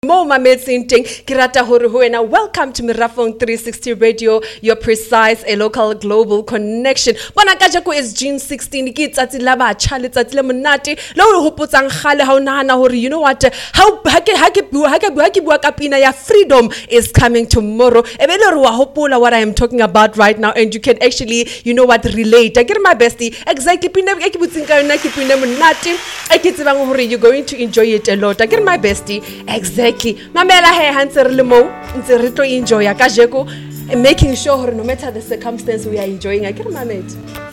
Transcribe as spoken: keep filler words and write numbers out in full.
mo mametseng teng ke rata hore ho wena welcome to Merafong three sixty Radio, your precise a local global connection. Bona ka jeko is June sixteenth ke tsatsi la batjha le tsatsi le monate le ho hopotsang khale ha o nahana hore you know what how ha ke ha ke bua ha ke bua ke bua ka pina ya freedom is coming tomorrow. Ebele re wa hopola what I am talking about right now, and you can actually you know what relate. I get my bestie exactly pina e ke butsing ka yona ke pina monate e ke tsebang hore you're going to enjoy it a lot. I get my bestie exactly mamela he hantse re le mo ntse re tlo enjoy ka jeko, making sure no matter the circumstance we are enjoying. I get my mate.